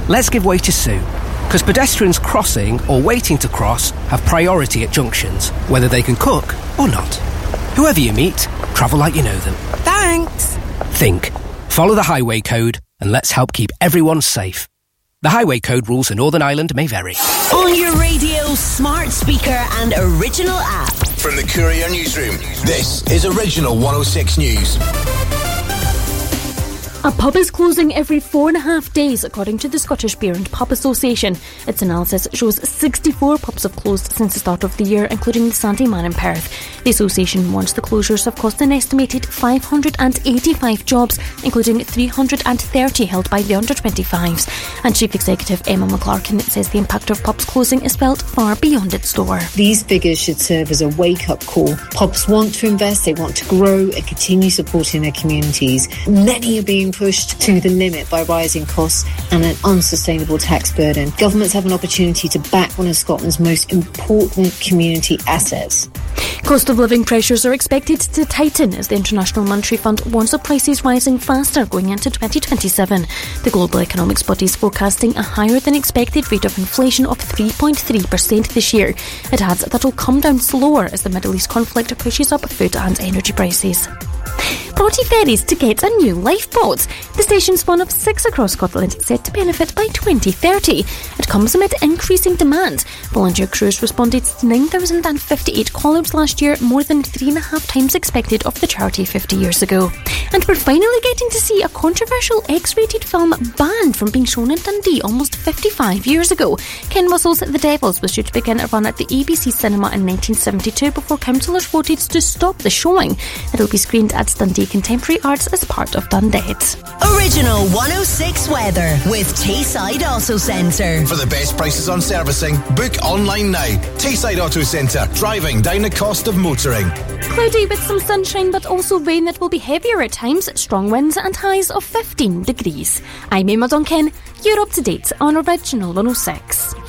let's give way to Sue. Because pedestrians crossing or waiting to cross have priority at junctions, whether they can cook or not. Whoever you meet, travel like you know them. Thanks. Think. Follow the highway code and let's help keep everyone safe. The highway code rules in Northern Ireland may vary. On your radio, smart speaker and original app. From the Courier Newsroom, this is Original 106 News. A pub is closing every 4.5 days, according to the Scottish Beer and Pub Association. Its analysis shows 64 pubs have closed since the start of the year, including the Sandyman in Perth. The association warns the closures have cost an estimated 585 jobs, including 330 held by the under-25s. And Chief Executive Emma McClarkin says the impact of pubs closing is felt far beyond its door. These figures should serve as a wake-up call. Pubs want to invest, they want to grow and continue supporting their communities. Many are being pushed to the limit by rising costs and an unsustainable tax burden. Governments have an opportunity to back one of Scotland's most important community assets. Cost of living pressures are expected to tighten as the International Monetary Fund warns of prices rising faster going into 2027. The global economics body is forecasting a higher than expected rate of inflation of 3.3% this year. It adds that it will come down slower as the Middle East conflict pushes up food and energy prices. Broughty Ferries to get a new lifeboat. The station's one of 6 across Scotland set to benefit by 2030. It comes amid increasing demand. Volunteer crews responded to 9,058 call-outs last year, more than 3.5 times expected of the charity 50 years ago. And we're finally getting to see a controversial X-rated film banned from being shown in Dundee almost 55 years ago. Ken Russell's The Devils was due to begin a run at the ABC Cinema in 1972 before councillors voted to stop the showing. It'll be screened at Dundee Contemporary Arts as part of Dundead. Original 106 weather with Tayside Auto Centre. For the best prices on servicing, book online now. Tayside Auto Centre, driving down the cost of motoring. Cloudy with some sunshine but also rain that will be heavier at times, strong winds and highs of 15 degrees. I'm Emma Duncan. You're up to date on Original 106.